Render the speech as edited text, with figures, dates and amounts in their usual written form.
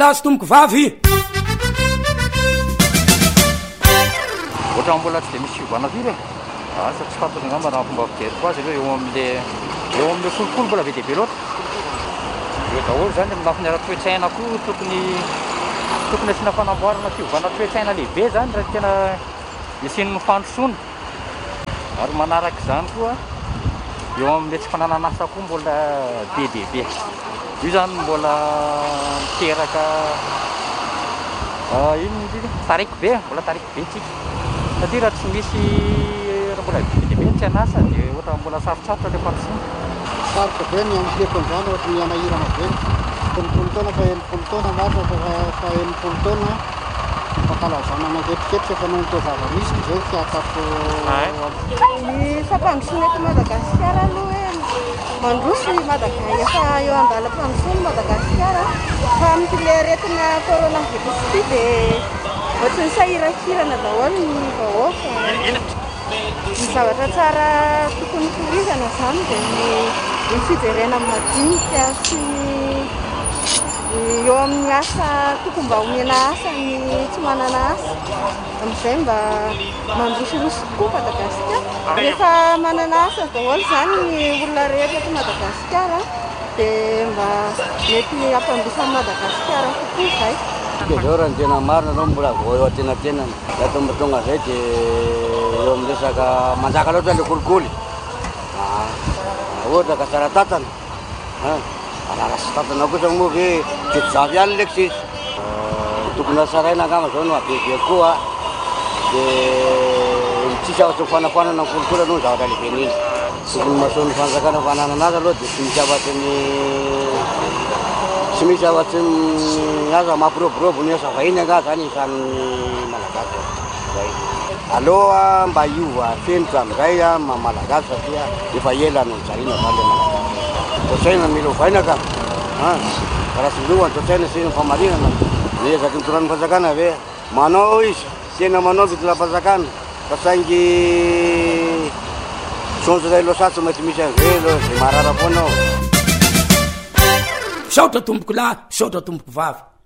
lahy tomboko vavy ohatra mbola tsy de misy fiovana firy asa tsy fantany angamba raha fomba fijery koa azy aloha eo am'le kolokolo mbola be deaibe loatra eo daholo zany amin'ny lafiny ara-toetsaina koa tokony asiana fanamboarana fiovana toetsaina lehibe zany raha tena isian'ny fandrosoana ary manaraka izany koa eo amin'le tsy fananana asa koa mbola be deaibe io zany mbola miteraka ino tariko be mbola tariko be tsika satria raha tsy misy raha mbola be deaibe tsy anasa dia ohatra mbola sarotsarotra le fandrosoana sarotra be ny ampieko an'izany ohatra ny anahirana be telopolo taona fa enimpolo taona matra fa enimpolo taona fankalazanana ketriketra efa noho nytao zava-misy izao fiatako ny fampandrosoana eto Madagasikara aloha hoe mandroso efa eo andalam-pandrosoana Madagasikara fa amin'ile aretina coronavirus ity dia ohatry ny sahirakirana daholo ny vahoaka ny zavatra tsara tokony torizana zany dia ny fijerena madinika sy eo amin'ny asa tokony mba omena asa ny tsy manana asa amin'izay mba mandrosoroso koa Madagasikara rehefa manana asa daholo zany ny olona rehetra eto Madagasikara dia mba mety ampandrosan'i Madagasikara kokoa izay zao raha ny tena marina anao mbola vao eo atenatenany atomba tonga zay dia eo amin'ny resaka manjaka loatra le kolikoly ohatra ka tsara tatana arara sy tatana kosa moa ve tetizavy ihany leky sisy tokony asaraina angamba zao no abebe koa dia tsisy afatsy mifanafanana ny kolikoly aloha ny zavatra lehibe n'iny tokony mahasoan'ny fanjakana fananana azy aloha dia tsy misy afatsy tsy misy afatsy aza mampiroborobo ny asa vahiny anga zany isan'ny malagasy zay aloha mba iova fenitra amin'izay malagasy satria efa ela no nijariana zany le malagasy totsaina mila ovaina ka raha sy miova ny totsaina sy ny famarinana niezaky nitonan'ny fanjakana ave manao izy tena manao fitolam-panjakana fa saingy sonjona losatsy mety misy an'izay aloha zay maharara foanao saotra tomboko lahy saotra tomboko vavy